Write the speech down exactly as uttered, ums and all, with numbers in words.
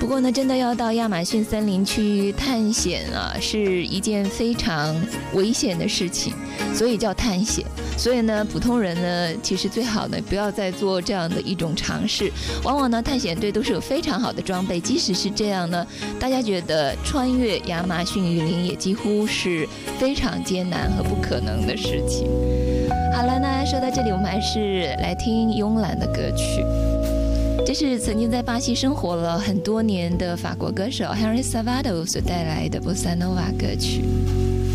不过呢，真的要到亚马逊森林去探险啊，是一件非常危险的事情，所以叫探险。所以呢，普通人呢，其实最好呢不要再做这样的一种尝试。往往呢，探险队都是有非常好的装备，即使是这样呢，大家觉得穿越亚马逊雨林也几乎是非常艰难和不可能的事情。好了，那说到这里，我们还是来听慵懒的歌曲。这是曾经在巴西生活了很多年的法国歌手 Henry Salvador 所带来的 Bossa Nova 歌曲。